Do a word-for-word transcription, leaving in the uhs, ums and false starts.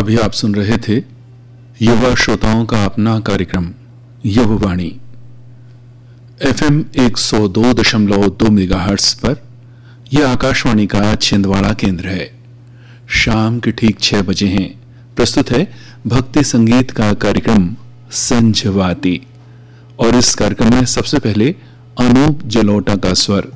अभी आप सुन रहे थे युवा श्रोताओं का अपना कार्यक्रम युववाणी एफएम एक सौ दो दशमलव दो मेगाहर्ट्ज पर। यह आकाशवाणी का छिंदवाड़ा केंद्र है। शाम के ठीक छह बजे हैं। प्रस्तुत है भक्ति संगीत का कार्यक्रम संझवाती और इस कार्यक्रम में सबसे पहले अनूप जलोटा का स्वर